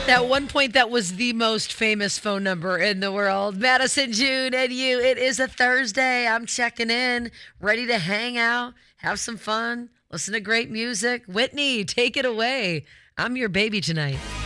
At one point, that was the most famous phone number in the world. Madison, June, and you. It is a Thursday. I'm checking in, ready to hang out, have some fun, listen to great music. Whitney, take it away. I'm your baby tonight.